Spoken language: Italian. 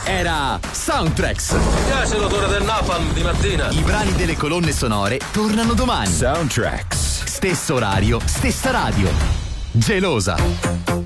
era Soundtracks. Mi piace l'odore del napalm di mattina. I brani delle colonne sonore tornano domani. Soundtracks. Stesso orario, stessa radio. Gelosa.